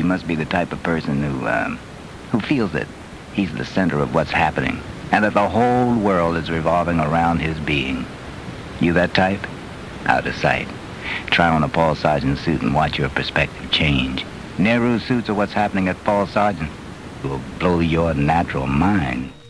You must be the type of person who feels that he's the center of what's happening and that the whole world is revolving around his being. You that type? Out of sight. Try on a Paul Sargent suit and watch your perspective change. Nehru suits are what's happening at Paul Sargent. It will blow your natural mind.